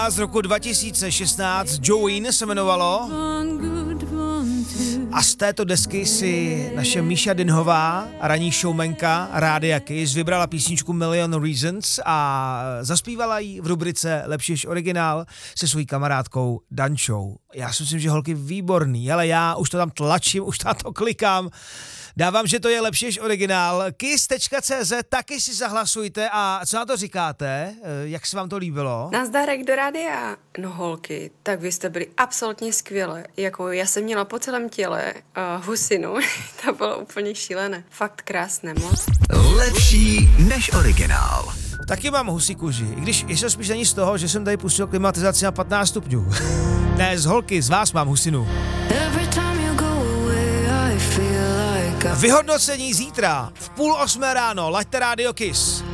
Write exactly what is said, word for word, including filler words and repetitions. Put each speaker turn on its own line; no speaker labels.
Z roku dva tisíce šestnáct Jolene se jmenovalo a z této desky si naše Míša Dinhová, ranní showmanka Rádia Kiss, vybrala písničku Million Reasons a zaspívala ji v rubrice Lepší než originál se svojí kamarádkou Dančou. Já si myslím, že holky výborný, ale já už to tam tlačím, už na to klikám. Dávám, že to je lepší než originál. kiss tečka cé zet, taky si zahlasujte a co na to říkáte? Jak se vám to líbilo?
Nazdárek do rádia. No holky, tak vy jste byli absolutně skvělé. Jako já jsem měla po celém těle uh, husinu. To bylo úplně šílené. Fakt krásné moc.
Lepší než originál.
Taky mám husí kůži, i když ještě spíš není z toho, že jsem tady pustil klimatizaci na patnáct stupňů. Ne, z holky, z vás mám husinu. Vyhodnocení zítra v půl osmé ráno, laďte Rádio Kiss.